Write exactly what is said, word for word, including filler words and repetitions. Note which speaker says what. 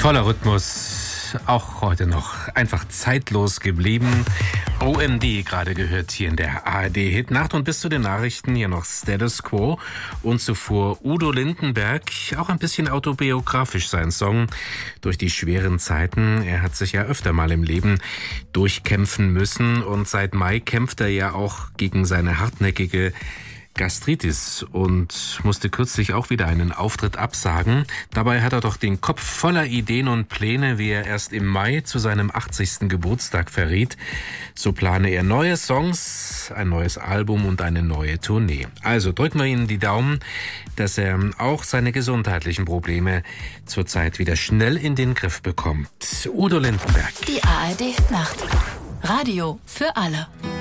Speaker 1: Toller Rhythmus, auch heute noch einfach zeitlos geblieben. O M D gerade gehört hier in der A R D-Hit Nacht und bis zu den Nachrichten hier noch Status Quo und zuvor Udo Lindenberg, auch ein bisschen autobiografisch sein Song durch die schweren Zeiten. Er hat sich ja öfter mal im Leben durchkämpfen müssen und seit Mai kämpft er ja auch gegen seine hartnäckige Gastritis und musste kürzlich auch wieder einen Auftritt absagen. Dabei hat er doch den Kopf voller Ideen und Pläne, wie er erst im Mai zu seinem achtzigsten Geburtstag verriet. So plane er neue Songs, ein neues Album und eine neue Tournee. Also drücken wir Ihnen die Daumen, dass er auch seine gesundheitlichen Probleme zurzeit wieder schnell in den Griff bekommt. Udo Lindenberg.
Speaker 2: Die A R D Nacht. Radio für alle.